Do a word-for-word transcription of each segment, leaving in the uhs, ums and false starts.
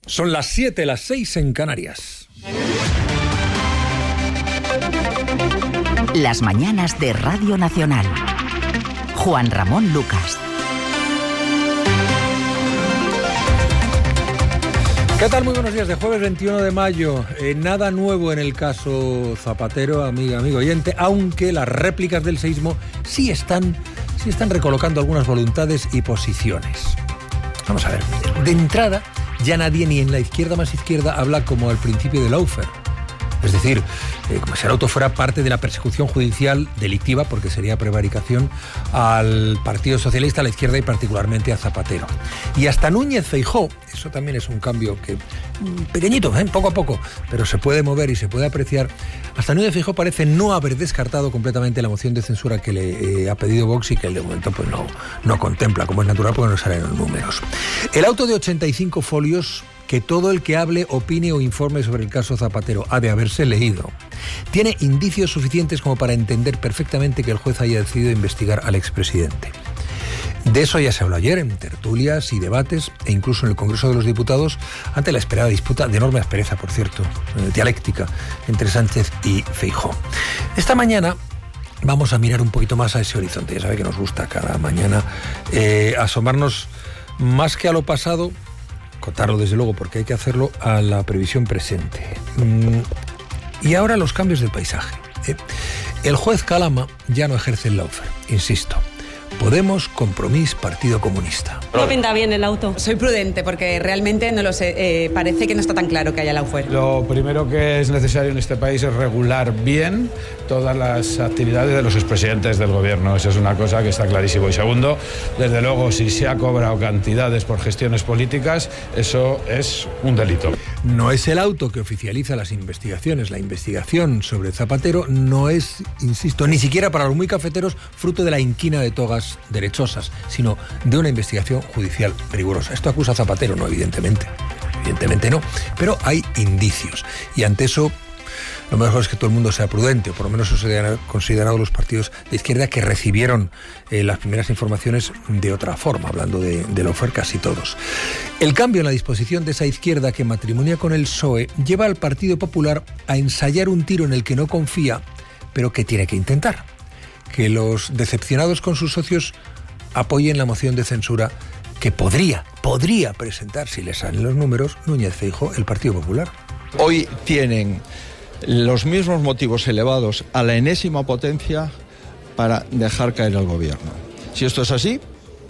Son las siete, las seis en Canarias. Las mañanas de Radio Nacional. Juan Ramón Lucas. ¿Qué tal? Muy buenos días. De jueves veintiuno de mayo. Eh, nada nuevo en el caso Zapatero, amiga, amigo oyente, aunque las réplicas del seísmo sí están, sí están recolocando algunas voluntades y posiciones. Vamos a ver. De entrada, ya nadie, ni en la izquierda más izquierda, habla como al principio de lawfare. Es decir, eh, como si el auto fuera parte de la persecución judicial delictiva, porque sería prevaricación, al Partido Socialista, a la izquierda y particularmente a Zapatero. Y hasta Núñez Feijóo, eso también es un cambio que pequeñito, ¿eh? poco a poco, pero se puede mover y se puede apreciar. Hasta Núñez Feijóo parece no haber descartado completamente la moción de censura que le eh, ha pedido Vox y que él de momento pues no, no contempla, como es natural, porque no salen los números. El auto de ochenta y cinco folios, que todo el que hable, opine o informe sobre el caso Zapatero ha de haberse leído, tiene indicios suficientes como para entender perfectamente que el juez haya decidido investigar al expresidente. De eso ya se habló ayer en tertulias y debates, e incluso en el Congreso de los Diputados, ante la esperada disputa, de enorme aspereza, por cierto, eh, dialéctica, entre Sánchez y Feijóo. Esta mañana vamos a mirar un poquito más a ese horizonte. Ya sabe que nos gusta cada mañana eh, asomarnos más que a lo pasado, contarlo desde luego porque hay que hacerlo, a la previsión presente. Y ahora los cambios del paisaje. El juez Calama ya no ejerce el lawfare, insisto. Podemos, Compromís, Partido Comunista. No pinta bien el auto. Soy prudente porque realmente no lo sé. Eh, parece que no está tan claro que haya lawfare. Lo primero que es necesario en este país es regular bien todas las actividades de los expresidentes del gobierno. Esa es una cosa que está clarísimo. Y segundo, desde luego, si se ha cobrado cantidades por gestiones políticas, eso es un delito. No es el auto que oficializa las investigaciones. La investigación sobre Zapatero no es, insisto, ni siquiera para los muy cafeteros, fruto de la inquina de togas derechosas, sino de una investigación judicial rigurosa. Esto acusa a Zapatero, no, evidentemente. Evidentemente no. Pero hay indicios. Y ante eso, lo mejor es que todo el mundo sea prudente, o por lo menos eso se han considerado los partidos de izquierda que recibieron eh, las primeras informaciones de otra forma, hablando de, de lawfare casi todos. El cambio en la disposición de esa izquierda que matrimonia con el P S O E lleva al Partido Popular a ensayar un tiro en el que no confía, pero que tiene que intentar. Que los decepcionados con sus socios apoyen la moción de censura que podría, podría presentar, si les salen los números, Núñez Feijóo, el Partido Popular. Hoy tienen los mismos motivos elevados a la enésima potencia para dejar caer al gobierno. Si esto es así,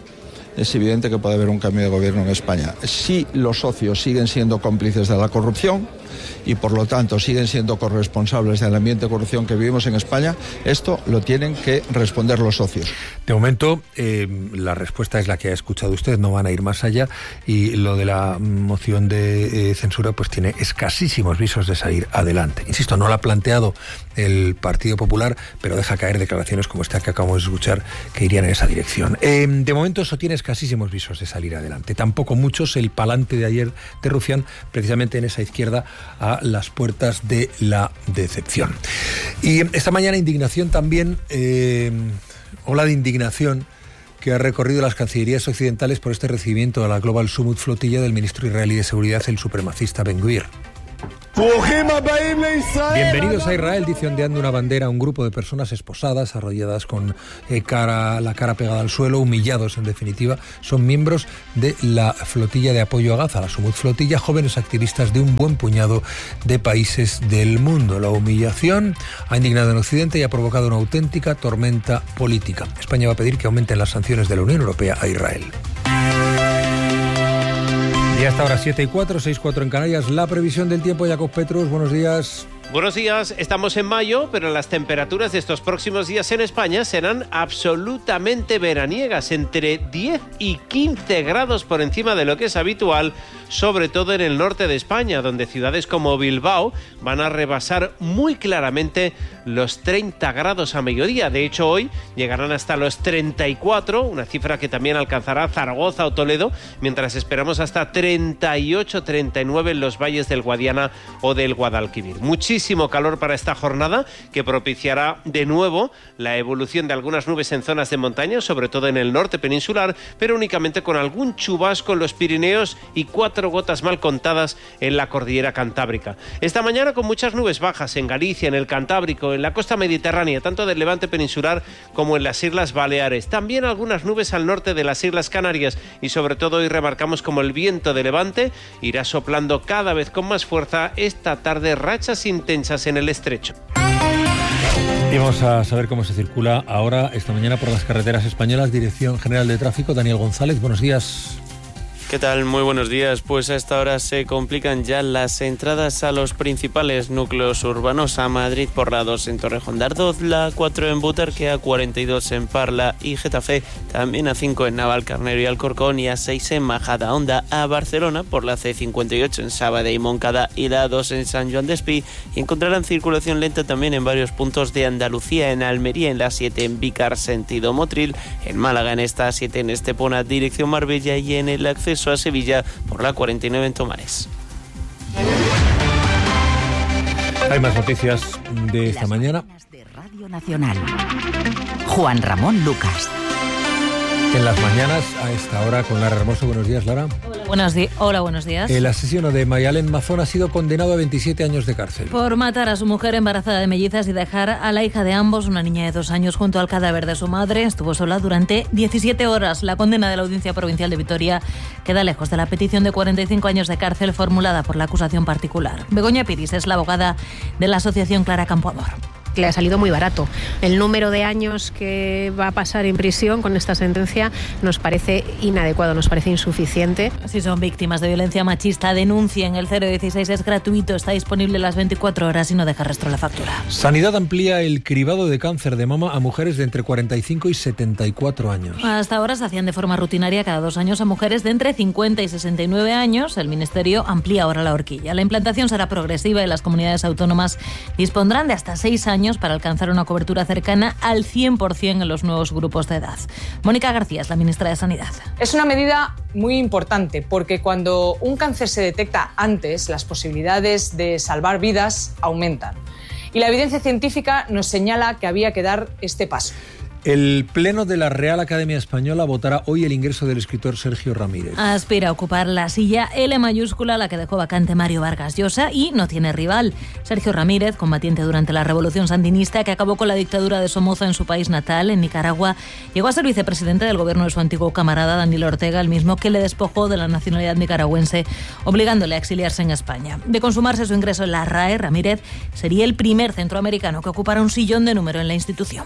es evidente que puede haber un cambio de gobierno en España. Si los socios siguen siendo cómplices de la corrupción y por lo tanto siguen siendo corresponsables del ambiente de corrupción que vivimos en España, esto lo tienen que responder los socios. De momento, eh, la respuesta es la que ha escuchado usted, no van a ir más allá, y lo de la moción de eh, censura pues tiene escasísimos visos de salir adelante. Insisto, no lo ha planteado el Partido Popular, pero deja caer declaraciones como esta que acabamos de escuchar que irían en esa dirección. Eh, de momento eso tiene escasísimos visos de salir adelante. Tampoco muchos el palante de ayer de Rufián, precisamente en esa izquierda a las puertas de la decepción. Y esta mañana indignación también, eh, ola de indignación que ha recorrido las cancillerías occidentales por este recibimiento a la Global Summit Flotilla del ministro israelí de Seguridad, el supremacista Ben-Gvir. Bienvenidos a Israel, dice ondeando una bandera a un grupo de personas esposadas, arrolladas con eh, cara, la cara pegada al suelo, humillados en definitiva. Son miembros de la flotilla de apoyo a Gaza, la Sumut Flotilla, jóvenes activistas de un buen puñado de países del mundo. La humillación ha indignado en Occidente y ha provocado una auténtica tormenta política. España va a pedir que aumenten las sanciones de la Unión Europea a Israel. Y hasta ahora siete y cuatro, seis y cuatro en Canarias. La previsión del tiempo, Jacob Petrus, buenos días. Buenos días, estamos en mayo, pero las temperaturas de estos próximos días en España serán absolutamente veraniegas, entre diez y quince grados por encima de lo que es habitual, sobre todo en el norte de España, donde ciudades como Bilbao van a rebasar muy claramente los treinta grados a mediodía. De hecho, hoy llegarán hasta los treinta y cuatro, una cifra que también alcanzará Zaragoza o Toledo, mientras esperamos hasta treinta y ocho, treinta y nueve en los valles del Guadiana o del Guadalquivir. Muchísimo muchísimo calor para esta jornada, que propiciará de nuevo la evolución de algunas nubes en zonas de montaña, sobre todo en el norte peninsular, pero únicamente con algún chubasco en los Pirineos y cuatro gotas mal contadas en la cordillera cantábrica. Esta mañana con muchas nubes bajas en Galicia, en el Cantábrico, en la costa mediterránea, tanto del levante peninsular como en las Islas Baleares. También algunas nubes al norte de las Islas Canarias y sobre todo hoy remarcamos como el viento de levante irá soplando cada vez con más fuerza esta tarde, rachas intensas en el estrecho. Y vamos a saber cómo se circula ahora, esta mañana, por las carreteras españolas. Dirección General de Tráfico, Daniel González, buenos días. ¿Qué tal? Muy buenos días. Pues a esta hora se complican ya las entradas a los principales núcleos urbanos. A Madrid por la dos en Torrejón de Ardoz, la cuatro en Butarque, a cuarenta y dos en Parla y Getafe, también a cinco en Navalcarnero y Alcorcón y a seis en Majadahonda. A Barcelona por la ce cincuenta y ocho en Sábade y Moncada y la dos en San Joan Despí. Y encontrarán circulación lenta también en varios puntos de Andalucía, en Almería en la siete en Vícar sentido Motril, en Málaga en esta siete en Estepona dirección Marbella y en el acceso a Sevilla por la cuarenta y nueve en Tomares. Hay más noticias de esta Las mañana. De Radio Nacional. Juan Ramón Lucas. En las mañanas, a esta hora, con Lara Hermoso. Buenos días, Lara. Buenos di- Hola, buenos días. El asesino de Mayalen Mazón ha sido condenado a veintisiete años de cárcel. Por matar a su mujer embarazada de mellizas y dejar a la hija de ambos, una niña de dos años, junto al cadáver de su madre. Estuvo sola durante diecisiete horas. La condena de la Audiencia Provincial de Vitoria queda lejos de la petición de cuarenta y cinco años de cárcel formulada por la acusación particular. Begoña Piris es la abogada de la asociación Clara Campoamor. Le ha salido muy barato. El número de años que va a pasar en prisión con esta sentencia nos parece inadecuado, nos parece insuficiente. Si son víctimas de violencia machista, denuncien. El cero dieciséis es gratuito, está disponible las veinticuatro horas y no deja rastro la factura. Sanidad amplía el cribado de cáncer de mama a mujeres de entre cuarenta y cinco y setenta y cuatro años. Hasta ahora se hacían de forma rutinaria cada dos años a mujeres de entre cincuenta y sesenta y nueve años. El Ministerio amplía ahora la horquilla. La implantación será progresiva y las comunidades autónomas dispondrán de hasta seis años para alcanzar una cobertura cercana al cien por ciento en los nuevos grupos de edad. Mónica García es la ministra de Sanidad. Es una medida muy importante porque cuando un cáncer se detecta antes, las posibilidades de salvar vidas aumentan. Y la evidencia científica nos señala que había que dar este paso. El Pleno de la Real Academia Española votará hoy el ingreso del escritor Sergio Ramírez. Aspira a ocupar la silla L mayúscula, la que dejó vacante Mario Vargas Llosa, y no tiene rival. Sergio Ramírez, combatiente durante la Revolución Sandinista que acabó con la dictadura de Somoza en su país natal, en Nicaragua, llegó a ser vicepresidente del gobierno de su antiguo camarada Daniel Ortega, el mismo que le despojó de la nacionalidad nicaragüense, obligándole a exiliarse en España. De consumarse su ingreso en la R A E, Ramírez sería el primer centroamericano que ocupara un sillón de número en la institución.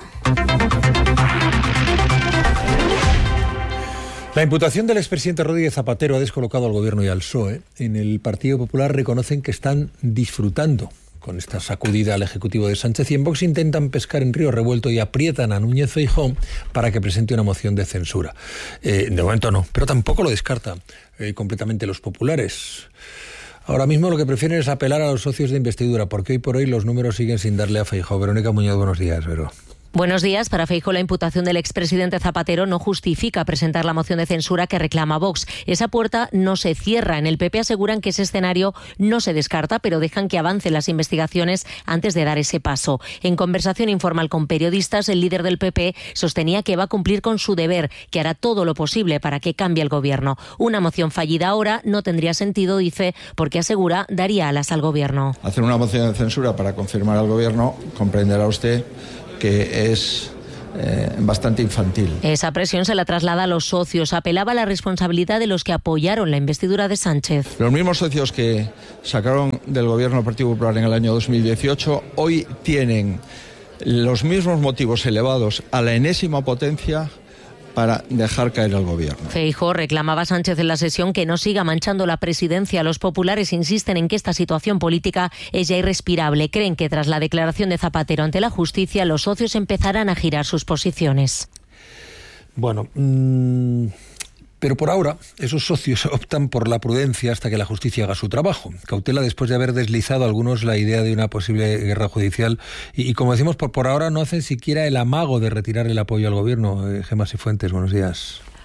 La imputación del expresidente Rodríguez Zapatero ha descolocado al Gobierno y al P S O E. En el Partido Popular reconocen que están disfrutando con esta sacudida al Ejecutivo de Sánchez, y en Vox intentan pescar en río revuelto y aprietan a Núñez Feijóo para que presente una moción de censura. Eh, de momento no, pero tampoco lo descartan eh, completamente los populares. Ahora mismo lo que prefieren es apelar a los socios de investidura, porque hoy por hoy los números siguen sin darle a Feijóo. Verónica Muñoz, buenos días, Vero. Buenos días. Para Feijóo, la imputación del expresidente Zapatero no justifica presentar la moción de censura que reclama Vox. Esa puerta no se cierra. En el P P aseguran que ese escenario no se descarta, pero dejan que avancen las investigaciones antes de dar ese paso. En conversación informal con periodistas, el líder del P P sostenía que va a cumplir con su deber, que hará todo lo posible para que cambie el gobierno. Una moción fallida ahora no tendría sentido, dice, porque asegura daría alas al gobierno. Hacer una moción de censura para confirmar al gobierno, comprenderá usted que es eh, bastante infantil. Esa presión se la traslada a los socios. Apelaba a la responsabilidad de los que apoyaron la investidura de Sánchez. Los mismos socios que sacaron del gobierno al Partido Popular en el año dos mil dieciocho hoy tienen los mismos motivos elevados a la enésima potencia para dejar caer al gobierno. Feijóo reclamaba a Sánchez en la sesión que no siga manchando la presidencia. Los populares insisten en que esta situación política es ya irrespirable. Creen que tras la declaración de Zapatero ante la justicia, los socios empezarán a girar sus posiciones. Bueno, mmm, pero por ahora esos socios optan por la prudencia hasta que la justicia haga su trabajo. Cautela después de haber deslizado a algunos la idea de una posible guerra judicial y, y como decimos, por, por ahora no hacen siquiera el amago de retirar el apoyo al gobierno. Eh, Gemma Sifuentes, buenos días.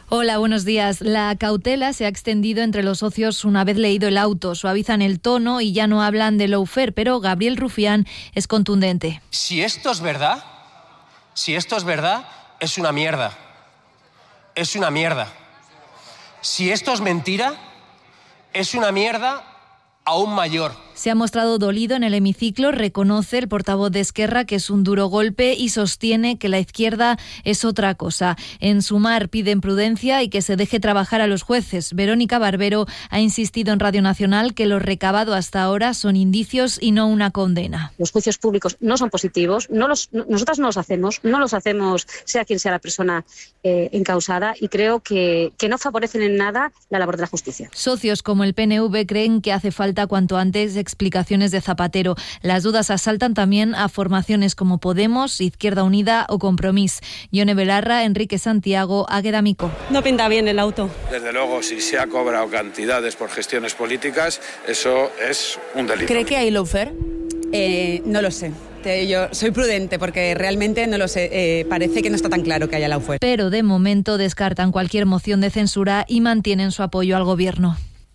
Hola, buenos días. La cautela se ha extendido entre los socios una vez leído el auto. Suavizan el tono y ya no hablan de lawfare, pero Gabriel Rufián es contundente. Si esto es verdad, si esto es verdad, es una mierda. Es una mierda. Si esto es mentira, es una mierda aún mayor. Se ha mostrado dolido en el hemiciclo, reconoce el portavoz de Esquerra que es un duro golpe y sostiene que la izquierda es otra cosa. En Sumar piden prudencia y que se deje trabajar a los jueces. Verónica Barbero ha insistido en Radio Nacional que lo recabado hasta ahora son indicios y no una condena. Los juicios públicos no son positivos, no los, nosotras no los hacemos, no los hacemos sea quien sea la persona eh, encausada y creo que, que no favorecen en nada la labor de la justicia. Socios como el P N V creen que hace falta cuanto antes explicaciones de Zapatero. Las dudas asaltan también a formaciones como Podemos, Izquierda Unida o Compromís. Yone Belarra, Enrique Santiago, Águeda Mico. No pinta bien el auto. Desde luego, si se ha cobrado cantidades por gestiones políticas, eso es un delito. ¿Cree que hay lawfare? Eh, no lo sé. Yo soy prudente porque realmente no lo sé. Eh, parece que no está tan claro que haya lawfare. Pero de momento descartan cualquier moción de censura y mantienen su apoyo al gobierno.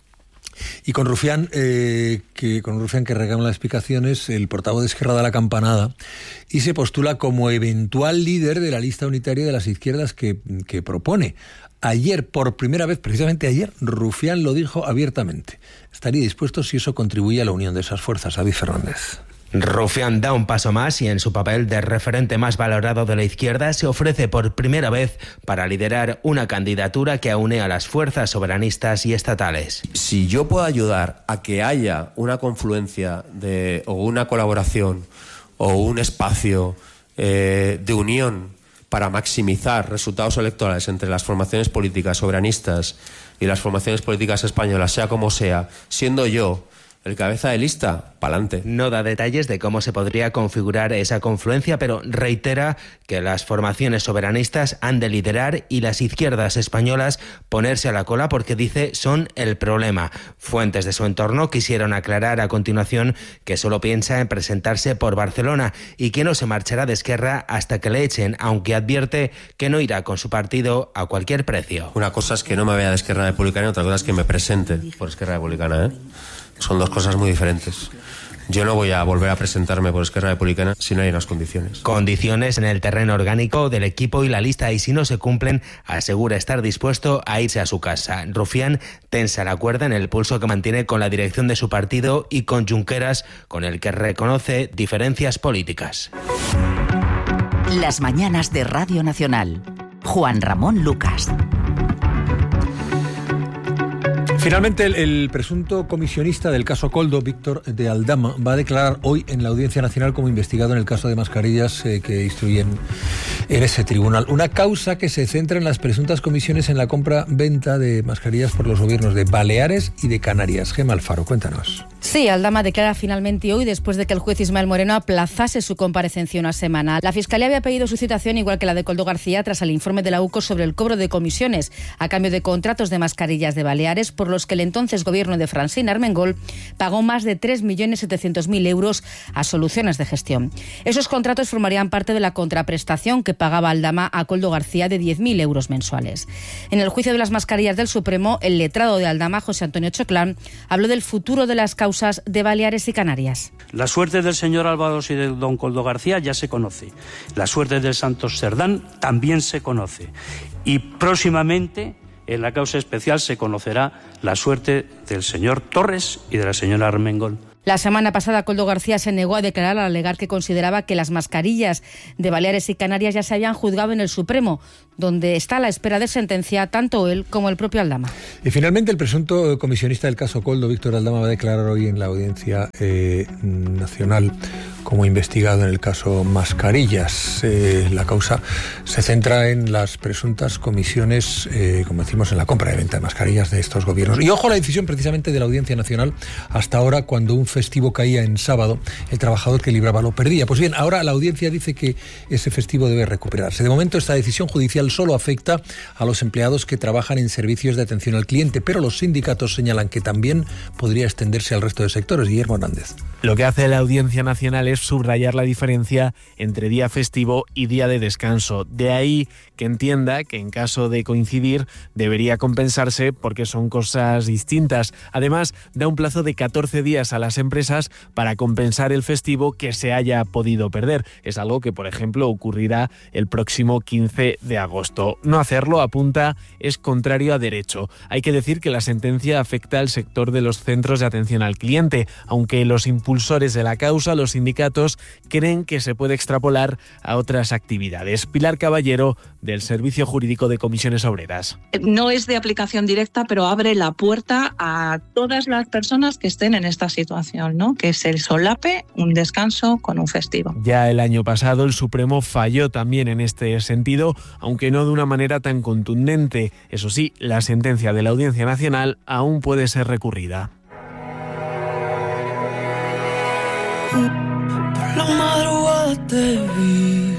Y con Rufián, eh, que con Rufián que reclama las explicaciones, el portavoz de Esquerra da la campanada y se postula como eventual líder de la lista unitaria de las izquierdas que, que propone. Ayer, por primera vez, precisamente ayer, Rufián lo dijo abiertamente. Estaría dispuesto si eso contribuye a la unión de esas fuerzas. David Fernández. Rufián da un paso más y en su papel de referente más valorado de la izquierda se ofrece por primera vez para liderar una candidatura que aúne a las fuerzas soberanistas y estatales. Si yo puedo ayudar a que haya una confluencia de, o una colaboración o un espacio eh, de unión para maximizar resultados electorales entre las formaciones políticas soberanistas y las formaciones políticas españolas, sea como sea, siendo yo el cabeza de lista, pa'lante. No da detalles de cómo se podría configurar esa confluencia, pero reitera que las formaciones soberanistas han de liderar y las izquierdas españolas ponerse a la cola porque, dice, son el problema. Fuentes de su entorno quisieron aclarar a continuación que solo piensa en presentarse por Barcelona y que no se marchará de Esquerra hasta que le echen, aunque advierte que no irá con su partido a cualquier precio. Una cosa es que no me vaya de Esquerra Republicana y otra cosa es que me presente por Esquerra Republicana, ¿eh? Son dos cosas muy diferentes. Yo no voy a volver a presentarme por Esquerra Republicana si no hay unas condiciones. Condiciones en el terreno orgánico del equipo y la lista, y si no se cumplen, asegura estar dispuesto a irse a su casa. Rufián tensa la cuerda en el pulso que mantiene con la dirección de su partido y con Junqueras, con el que reconoce diferencias políticas. Las mañanas de Radio Nacional. Juan Ramón Lucas. Finalmente, el, el presunto comisionista del caso Koldo, Víctor de Aldama, va a declarar hoy en la Audiencia Nacional como investigado en el caso de mascarillas eh, que instruyen en ese tribunal. Una causa que se centra en las presuntas comisiones en la compra-venta de mascarillas por los gobiernos de Baleares y de Canarias. Gemma Alfaro, cuéntanos. Sí, Aldama declara finalmente hoy, después de que el juez Ismael Moreno aplazase su comparecencia una semana. La Fiscalía había pedido su citación, igual que la de Koldo García, tras el informe de la U C O sobre el cobro de comisiones a cambio de contratos de mascarillas de Baleares, por los que el entonces gobierno de Francine Armengol pagó más de tres millones setecientos mil euros a Soluciones de Gestión. Esos contratos formarían parte de la contraprestación que pagaba Aldama a Koldo García de diez mil euros mensuales. En el juicio de las mascarillas del Supremo, el letrado de Aldama, José Antonio Choclán, habló del futuro de las causas de Baleares y Canarias. La suerte del señor Álvaros y de don Koldo García ya se conoce. La suerte del Santos Cerdán también se conoce. Y próximamente, en la causa especial, se conocerá la suerte del señor Torres y de la señora Armengol. La semana pasada, Koldo García se negó a declarar al alegar que consideraba que las mascarillas de Baleares y Canarias ya se habían juzgado en el Supremo, donde está a la espera de sentencia tanto él como el propio Aldama. Y finalmente, el presunto comisionista del caso Koldo, Víctor Aldama, va a declarar hoy en la Audiencia eh, Nacional como investigado en el caso Mascarillas. Eh, la causa se centra en las presuntas comisiones, eh, como decimos, en la compra y venta de mascarillas de estos gobiernos. Y ojo a la decisión precisamente de la Audiencia Nacional hasta ahora, cuando un festivo caía en sábado, el trabajador que libraba lo perdía. Pues bien, ahora la audiencia dice que ese festivo debe recuperarse. De momento, esta decisión judicial solo afecta a los empleados que trabajan en servicios de atención al cliente, pero los sindicatos señalan que también podría extenderse al resto de sectores. Guillermo Hernández. Lo que hace la Audiencia Nacional es subrayar la diferencia entre día festivo y día de descanso. De ahí que entienda que en caso de coincidir debería compensarse porque son cosas distintas. Además, da un plazo de catorce días a las empresas para compensar el festivo que se haya podido perder. Es algo que, por ejemplo, ocurrirá el próximo quince de agosto. No hacerlo, apunta, es contrario a derecho. Hay que decir que la sentencia afecta al sector de los centros de atención al cliente, aunque los impulsores de la causa, los sindicatos, creen que se puede extrapolar a otras actividades. Pilar Caballero, del Servicio Jurídico de Comisiones Obreras. No es de aplicación directa, pero abre la puerta a todas las personas que estén en esta situación, ¿no? Que se solape un descanso con un festivo. Ya el año pasado el Supremo falló también en este sentido, aunque no de una manera tan contundente. Eso sí, la sentencia de la Audiencia Nacional aún puede ser recurrida. Por la madrugada te vi,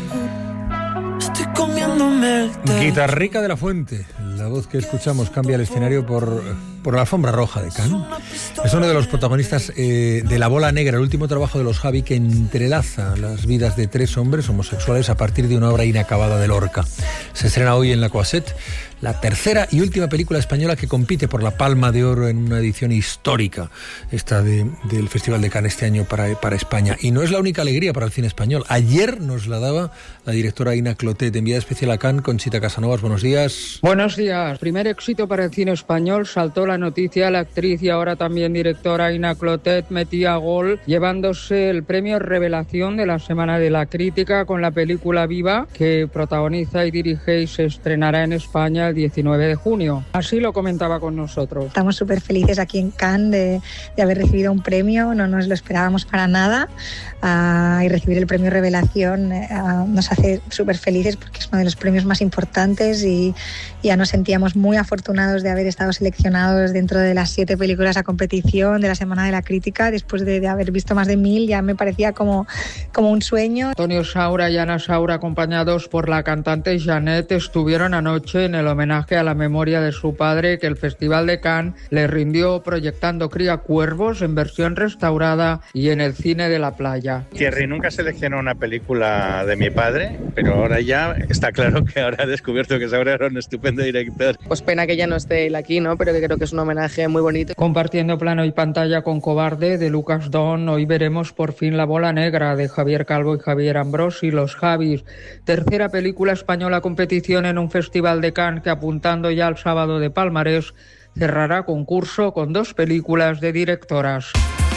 estoy comiéndome el té. Guitarrica de la Fuente, la voz que escuchamos cambia el escenario por, por la alfombra roja de Cannes. Es uno de los protagonistas eh, de La Bola Negra, el último trabajo de los Javi que entrelaza las vidas de tres hombres homosexuales a partir de una obra inacabada de Lorca. Se estrena hoy en la Croisette, la tercera y última película española que compite por la Palma de Oro en una edición histórica, esta de, del Festival de Cannes este año para, para España. Y no es la única alegría para el cine español. Ayer nos la daba la directora Ina Clotet, enviada especial a Cannes. Conchita Casanovas, buenos días. Buenos días. Primer éxito para el cine español. Saltó la noticia, la actriz y ahora también directora Ina Clotet metía gol, llevándose el premio Revelación de la Semana de la Crítica con la película Viva, que protagoniza y dirige y se estrenará en España el diecinueve de junio. Así lo comentaba con nosotros. Estamos súper felices aquí en Cannes de, de haber recibido un premio, no nos lo esperábamos para nada, uh, y recibir el premio Revelación uh, nos hace súper felices porque es uno de los premios más importantes y ya nos sentíamos muy afortunados de haber estado seleccionados dentro de las siete películas a competición de la Semana de la Crítica. Después de, de haber visto más de mil, ya me parecía como, como un sueño. Antonio Saura y Ana Saura, acompañados por la cantante Janet, estuvieron anoche en el homenaje a la memoria de su padre que el Festival de Cannes le rindió proyectando Cría Cuervos en versión restaurada y en el cine de la playa. Thierry nunca seleccionó una película de mi padre, pero ahora ya está claro que ahora ha descubierto que Saura era un estupendo director. Pues pena que ya no esté él aquí, ¿no? Pero que creo que es un homenaje muy bonito. Compartiendo plano y pantalla con Cobarde de Lucas Don, hoy veremos por fin La Bola Negra de Javier Calvo y Javier Ambrosi, Los Javis. Tercera película española a competición en un Festival de Cannes que, apuntando ya al sábado de palmarés, cerrará concurso con dos películas de directoras.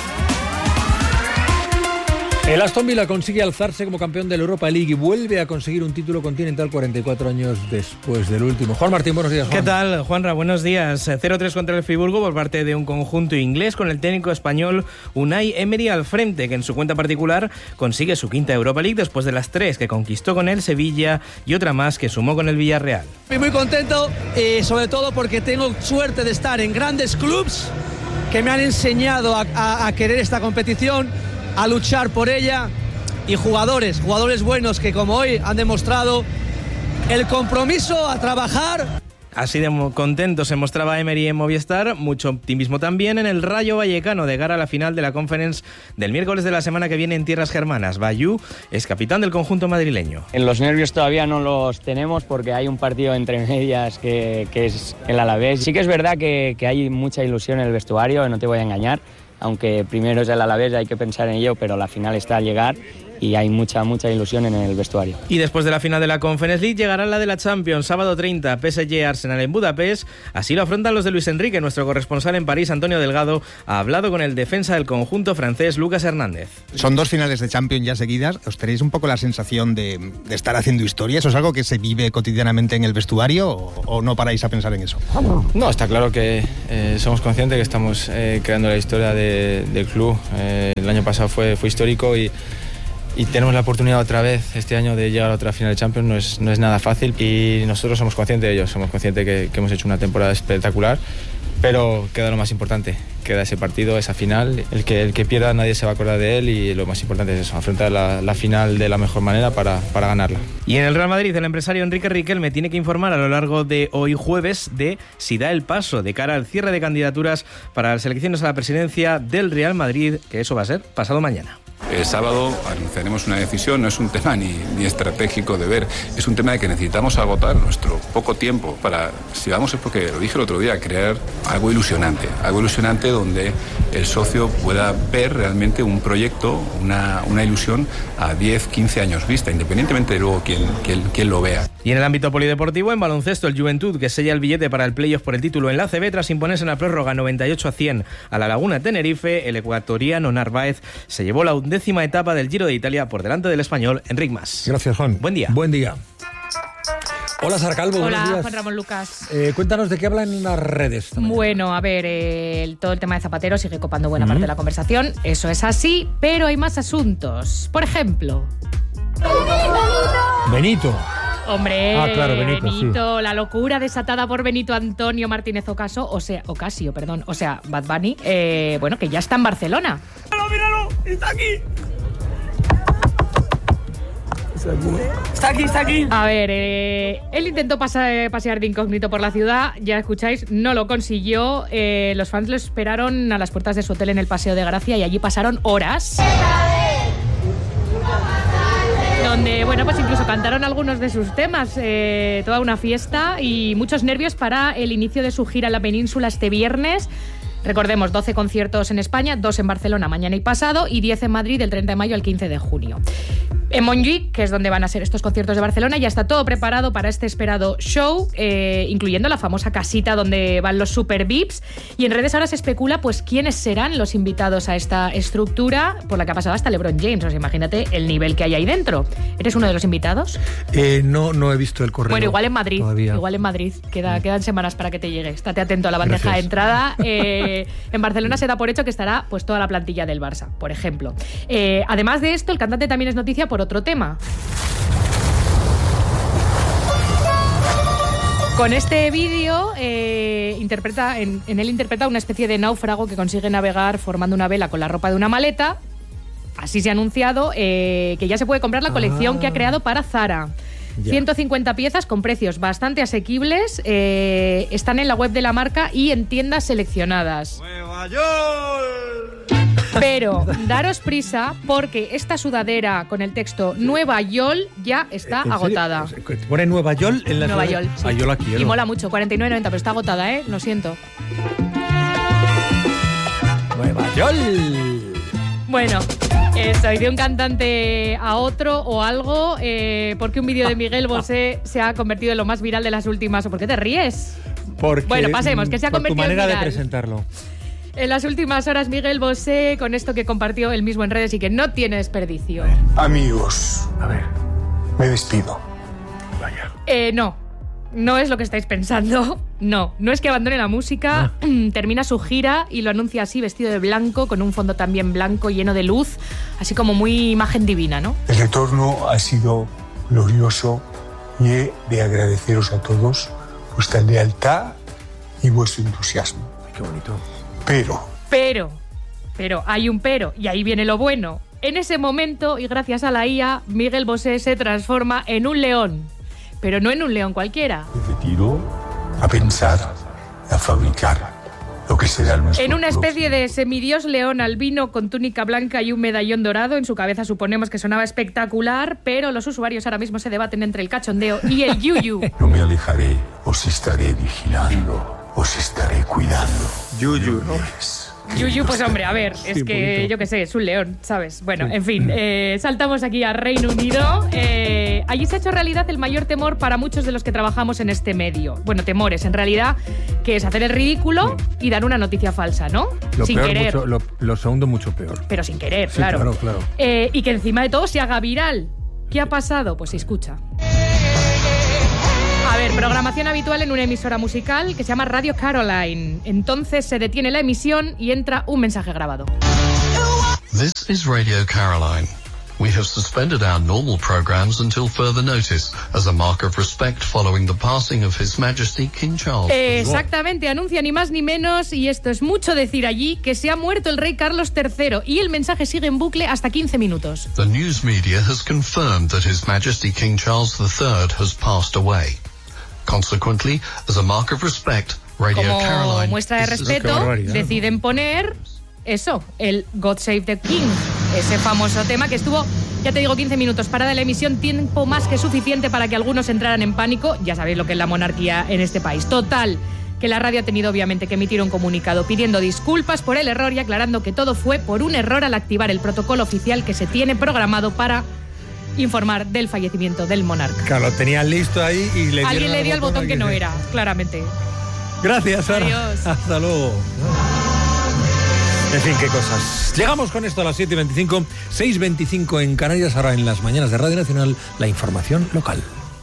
El Aston Villa consigue alzarse como campeón de la Europa League y vuelve a conseguir un título continental cuarenta y cuatro años después del último. Juan Martín, buenos días, Juan. ¿Qué tal, Juanra? Buenos días. cero tres contra el Friburgo por parte de un conjunto inglés con el técnico español Unai Emery al frente, que en su cuenta particular consigue su quinta Europa League después de las tres que conquistó con el Sevilla y otra más que sumó con el Villarreal. Estoy muy contento y sobre todo porque tengo suerte de estar en grandes clubs que me han enseñado a, a, a querer esta competición, a luchar por ella, y jugadores, jugadores buenos que como hoy han demostrado el compromiso a trabajar. Así de contento se mostraba Emery en Movistar, mucho optimismo también en el Rayo Vallecano de cara a la final de la Conference del miércoles de la semana que viene en tierras germanas. Bayú es capitán del conjunto madrileño. En los nervios todavía no los tenemos porque hay un partido entre medias que, que es el Alavés. Sí que es verdad que, que hay mucha ilusión en el vestuario, no te voy a engañar, aunque primero es el Alavés, hay que pensar en ello, pero la final está al llegar y hay mucha, mucha ilusión en el vestuario. Y después de la final de la Conference League llegará la de la Champions, sábado treinta, P S G Arsenal en Budapest. Así lo afrontan los de Luis Enrique. Nuestro corresponsal en París, Antonio Delgado, ha hablado con el defensa del conjunto francés, Lucas Hernández. Son dos finales de Champions ya seguidas. ¿Os tenéis un poco la sensación de, de estar haciendo historia? ¿Eso es algo que se vive cotidianamente en el vestuario o, o no paráis a pensar en eso? No, está claro que eh, somos conscientes que estamos eh, creando la historia de, del club. Eh, el año pasado fue, fue histórico y Y tenemos la oportunidad otra vez este año de llegar a otra final de Champions. No es, no es nada fácil y nosotros somos conscientes de ello. Somos conscientes que, que hemos hecho una temporada espectacular pero queda lo más importante, queda ese partido, esa final. El que, el que pierda nadie se va a acordar de él y lo más importante es eso, afrontar la, la final de la mejor manera para, para ganarla. Y en el Real Madrid, el empresario Enrique Riquelme tiene que informar a lo largo de hoy jueves de si da el paso de cara al cierre de candidaturas para las elecciones a la presidencia del Real Madrid, que eso va a ser pasado mañana. El sábado anunciaremos una decisión, no es un tema ni, ni estratégico de ver, es un tema de que necesitamos agotar nuestro poco tiempo para, si vamos es porque lo dije el otro día, crear algo ilusionante, algo ilusionante donde el socio pueda ver realmente un proyecto, una, una ilusión a diez, quince años vista, independientemente de luego quién, quién, quién lo vea. Y en el ámbito polideportivo, en baloncesto, el Juventud, que sella el billete para el playoff por el título en la A C B tras imponerse en la prórroga noventa y ocho a cien a la Laguna Tenerife, el ecuatoriano Narváez se llevó la undécima etapa del Giro de Italia por delante del español Enric Mas. Gracias, Juan. Buen día. Buen día. Hola, Sara Calvo. Hola, buenos días. Juan Ramón Lucas. Eh, cuéntanos de qué hablan en las redes. Bueno, a ver, eh, el, todo el tema de Zapatero sigue copando buena mm. parte de la conversación. Eso es así, pero hay más asuntos. Por ejemplo... Benito. Hombre, ah, claro, Benito, Benito sí. La locura desatada por Benito Antonio Martínez Ocaso, o sea, Ocasio, perdón, o sea, Bad Bunny, eh, bueno, que ya está en Barcelona. ¡Míralo, míralo! ¡Está aquí! Está aquí, está aquí. A ver, eh, él intentó pasar, pasear de incógnito por la ciudad, ya escucháis, no lo consiguió. Eh, los fans lo esperaron a las puertas de su hotel en el Paseo de Gracia y allí pasaron horas. Donde, bueno, pues incluso cantaron algunos de sus temas, eh, toda una fiesta y muchos nervios para el inicio de su gira en la península este viernes. Recordemos, doce conciertos en España, dos en Barcelona mañana y pasado y diez en Madrid del treinta de mayo al quince de junio. En Montjuïc, que es donde van a ser estos conciertos de Barcelona, ya está todo preparado para este esperado show, eh, incluyendo la famosa casita donde van los super V I Ps. Y en redes ahora se especula pues quiénes serán los invitados a esta estructura por la que ha pasado hasta LeBron James. O sea, imagínate el nivel que hay ahí dentro. ¿Eres uno de los invitados? Eh, no, no he visto el correo. Bueno, igual en Madrid. Todavía. Igual en Madrid. Queda, quedan semanas para que te llegue. Estate atento a la bandeja Gracias. de entrada. Eh, en Barcelona se da por hecho que estará pues toda la plantilla del Barça, por ejemplo. Eh, además de esto, el cantante también es noticia por otro tema. Con este vídeo eh, interpreta, en, en él interpreta una especie de náufrago que consigue navegar formando una vela con la ropa de una maleta. Así se ha anunciado eh, que ya se puede comprar la colección ah. que ha creado para Zara. Ya. ciento cincuenta piezas con precios bastante asequibles. Eh, están en la web de la marca y en tiendas seleccionadas. ¡Nueva York! Pero daros prisa porque esta sudadera con el texto Nueva York ya está agotada. ¿Pone Nueva York en la Nueva York, sí. Ah, yo la quiero. Y mola mucho, cuarenta y nueve noventa, pero está agotada, ¿eh? Lo siento. Nueva York. Bueno, eso, y de un cantante a otro o algo, eh, porque un vídeo de Miguel Bosé se ha convertido en lo más viral de las últimas. ¿O por qué te ríes? Porque, bueno, pasemos, que se ha por convertido tu manera en viral. de presentarlo. En las últimas horas, Miguel Bosé, con esto que compartió él mismo en redes y que no tiene desperdicio. Amigos, a ver, me despido. Vaya. Eh, no, no es lo que estáis pensando. No, no es que abandone la música, ah. termina su gira y lo anuncia así, vestido de blanco, con un fondo también blanco, lleno de luz, así como muy imagen divina, ¿no? El retorno ha sido glorioso y he de agradeceros a todos vuestra lealtad y vuestro entusiasmo. Ay, qué bonito. Pero... Pero, pero, hay un pero, y ahí viene lo bueno. En ese momento, y gracias a la I A, Miguel Bosé se transforma en un león. Pero no en un león cualquiera. Me retiro a pensar, a fabricar lo que será nuestro En una especie próximo. de semidios león albino con túnica blanca y un medallón dorado. En su cabeza suponemos que sonaba espectacular, pero los usuarios ahora mismo se debaten entre el cachondeo y el yuyu. No me alejaré, os estaré vigilando. Os estaré cuidando. Yuyu, ¿no? Yuyu, pues hombre, a ver, es sí, que yo qué sé, es un león, ¿sabes? Bueno, sí. en fin, eh, saltamos aquí a Reino Unido. Eh, allí se ha hecho realidad el mayor temor para muchos de los que trabajamos en este medio. Bueno, temores, en realidad, que es hacer el ridículo sí. y dar una noticia falsa, ¿no? Lo sin peor, querer. Mucho, lo, lo segundo mucho peor. Pero sin querer, sí, claro. claro, claro. Eh, y que encima de todo se haga viral. ¿Qué ha pasado? Pues se escucha. A ver, programación habitual en una emisora musical que se llama Radio Caroline. Entonces se detiene la emisión y entra un mensaje grabado. This is Radio Caroline. We have suspended our normal programs until further notice, as a mark of respect following the passing of His Majesty King Charles. Exactamente, anuncia ni más ni menos, y esto es mucho decir allí, que se ha muerto el rey Carlos tercero, y el mensaje sigue en bucle hasta quince minutos. The news media has confirmed that His Majesty King Charles the third has passed away. Consequently, as a mark of respect, Radio Como Caroline... muestra de respeto, deciden poner eso, el God Save the King, ese famoso tema que estuvo, ya te digo, quince minutos parada la emisión, tiempo más que suficiente para que algunos entraran en pánico. Ya sabéis lo que es la monarquía en este país. Total, que la radio ha tenido obviamente que emitir un comunicado pidiendo disculpas por el error y aclarando que todo fue por un error al activar el protocolo oficial que se tiene programado para informar del fallecimiento del monarca. Claro, lo tenían listo ahí y le Alguien le dio el botón que, que no se... era, claramente. Gracias, Sara. Adiós. Hasta luego. En fin, qué cosas. Llegamos con esto a las siete y veinticinco, seis y veinticinco en Canarias. Ahora en las mañanas de Radio Nacional, la información local.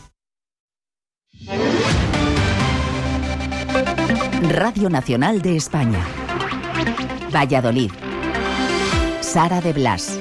Radio Nacional de España. Valladolid. Sara de Blas.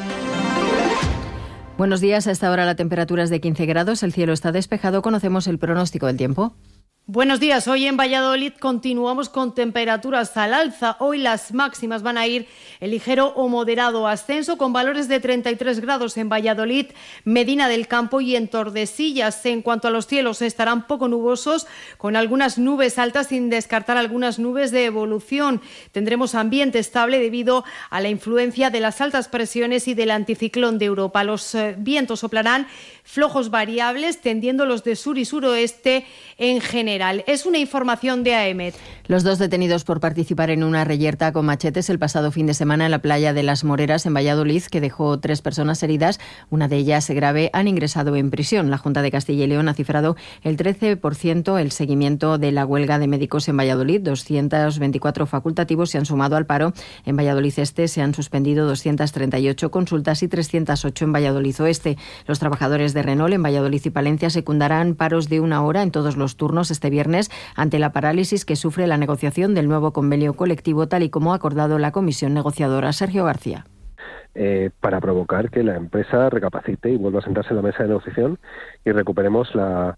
Buenos días. A esta hora la temperatura es de quince grados. El cielo está despejado. Conocemos el pronóstico del tiempo. Buenos días. Hoy en Valladolid continuamos con temperaturas al alza. Hoy las máximas van a ir en ligero o moderado ascenso, con valores de treinta y tres grados en Valladolid, Medina del Campo y en Tordesillas. En cuanto a los cielos, estarán poco nubosos, con algunas nubes altas, sin descartar algunas nubes de evolución. Tendremos ambiente estable debido a la influencia de las altas presiones y del anticiclón de Europa. Los eh, vientos soplarán flojos variables, tendiendo los de sur y suroeste en general. Es una información de A E M E T. Los dos detenidos por participar en una reyerta con machetes el pasado fin de semana en la playa de Las Moreras, en Valladolid, que dejó tres personas heridas, una de ellas grave, han ingresado en prisión. La Junta de Castilla y León ha cifrado el trece por ciento el seguimiento de la huelga de médicos en Valladolid. doscientos veinticuatro facultativos se han sumado al paro. En Valladolid Este se han suspendido doscientas treinta y ocho consultas y trescientas ocho en Valladolid Oeste. Los trabajadores de Renault en Valladolid y Palencia secundarán paros de una hora en todos los turnos este viernes ante la parálisis que sufre la negociación del nuevo convenio colectivo, tal y como ha acordado la comisión negociadora. Sergio García. Eh, para provocar que la empresa recapacite y vuelva a sentarse en la mesa de negociación y recuperemos la,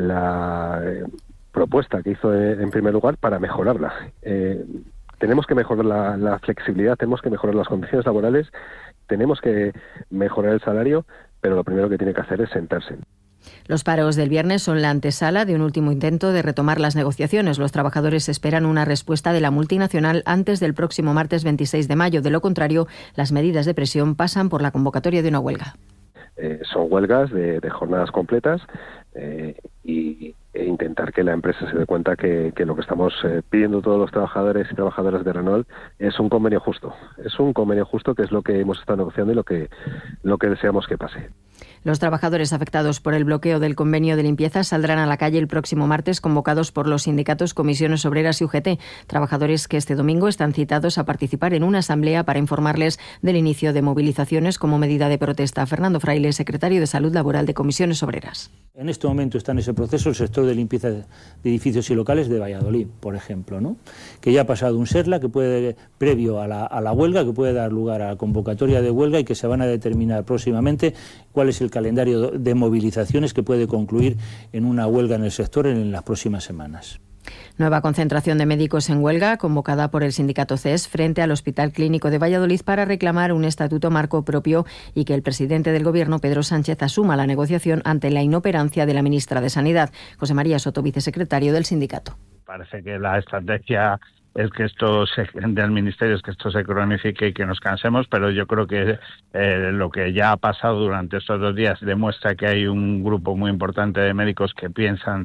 la eh, propuesta que hizo eh, en primer lugar para mejorarla. Eh, tenemos que mejorar la, la flexibilidad, tenemos que mejorar las condiciones laborales, tenemos que mejorar el salario, pero lo primero que tiene que hacer es sentarse. Los paros del viernes son la antesala de un último intento de retomar las negociaciones. Los trabajadores esperan una respuesta de la multinacional antes del próximo martes veintiséis de mayo. De lo contrario, las medidas de presión pasan por la convocatoria de una huelga. Eh, son huelgas de, de jornadas completas eh, y, e intentar que la empresa se dé cuenta que, que lo que estamos eh, pidiendo todos los trabajadores y trabajadoras de Renault es un convenio justo. Es un convenio justo que es lo que hemos estado negociando y lo que, lo que deseamos que pase. Los trabajadores afectados por el bloqueo del convenio de limpieza saldrán a la calle el próximo martes, convocados por los sindicatos Comisiones Obreras y U G T. Trabajadores que este domingo están citados a participar en una asamblea para informarles del inicio de movilizaciones como medida de protesta. Fernando Fraile, secretario de Salud Laboral de Comisiones Obreras. En este momento está en ese proceso el sector de limpieza de edificios y locales de Valladolid, por ejemplo, ¿no? Que ya ha pasado un SERLA que puede, previo a la, a la huelga, que puede dar lugar a la convocatoria de huelga y que se van a determinar próximamente cuál es el calendario de movilizaciones que puede concluir en una huelga en el sector en las próximas semanas. Nueva concentración de médicos en huelga convocada por el sindicato C E S frente al Hospital Clínico de Valladolid para reclamar un estatuto marco propio y que el presidente del Gobierno, Pedro Sánchez, asuma la negociación ante la inoperancia de la ministra de Sanidad. José María Soto, vicesecretario del sindicato. Parece que la estrategia es que esto se, del Ministerio es que esto se cronifique y que nos cansemos, pero yo creo que eh, lo que ya ha pasado durante estos dos días demuestra que hay un grupo muy importante de médicos que piensan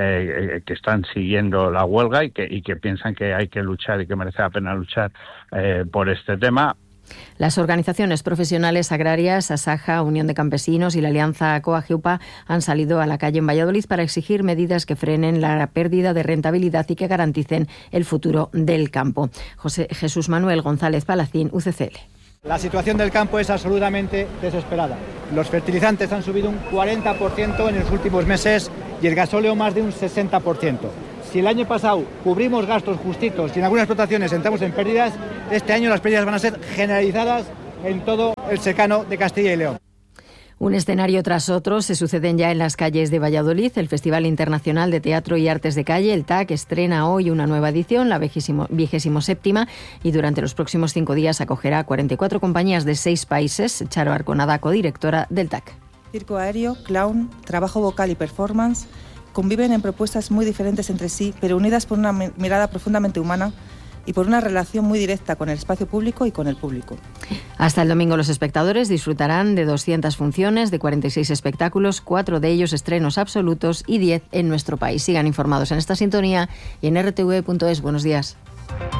eh, que están siguiendo la huelga y que, y que piensan que hay que luchar y que merece la pena luchar eh, por este tema. Las organizaciones profesionales agrarias, Asaja, Unión de Campesinos y la Alianza Coagiupa han salido a la calle en Valladolid para exigir medidas que frenen la pérdida de rentabilidad y que garanticen el futuro del campo. José Jesús Manuel González Palacín, U C C L. La situación del campo es absolutamente desesperada. Los fertilizantes han subido un cuarenta por ciento en los últimos meses y el gasóleo más de un sesenta por ciento. Si el año pasado cubrimos gastos justitos y en algunas explotaciones entramos en pérdidas, este año las pérdidas van a ser generalizadas en todo el secano de Castilla y León. Un escenario tras otro se suceden ya en las calles de Valladolid. El Festival Internacional de Teatro y Artes de Calle, el T A C, estrena hoy una nueva edición, la vigésimo séptima, y durante los próximos cinco días acogerá cuarenta y cuatro compañías de seis países. Charo Arconada, codirectora del T A C. Circo aéreo, clown, trabajo vocal y performance conviven en propuestas muy diferentes entre sí, pero unidas por una mirada profundamente humana y por una relación muy directa con el espacio público y con el público. Hasta el domingo los espectadores disfrutarán de doscientas funciones, de cuarenta y seis espectáculos, cuatro de ellos estrenos absolutos y diez en nuestro país. Sigan informados en esta sintonía y en r t v punto es. Buenos días.